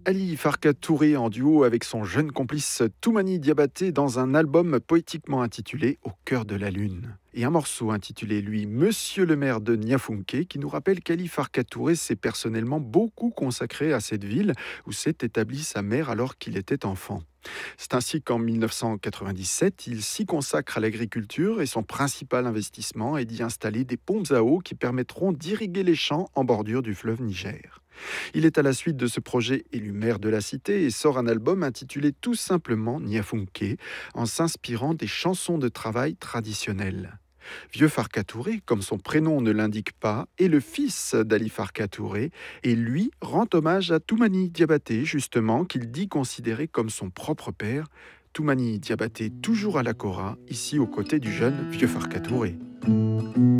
Ali Farka Touré en duo avec son jeune complice Toumani Diabaté dans un album poétiquement intitulé Au cœur de la lune. Et un morceau intitulé, lui, Monsieur le maire de Niafunké, qui nous rappelle qu'Ali Farka Touré s'est personnellement beaucoup consacré à cette ville où s'est établie sa mère alors qu'il était enfant. C'est ainsi qu'en 1997, il s'y consacre à l'agriculture et son principal investissement est d'y installer des pompes à eau qui permettront d'irriguer les champs en bordure du fleuve Niger. Il est à la suite de ce projet élu maire de la cité et sort un album intitulé tout simplement Niafunké, en s'inspirant des chansons de travail traditionnelles. Vieux Farka Touré, comme son prénom ne l'indique pas, est le fils d'Ali Farka Touré et lui rend hommage à Toumani Diabaté, justement, qu'il dit considérer comme son propre père. Toumani Diabaté, toujours à la Kora, ici aux côtés du jeune Vieux Farka Touré.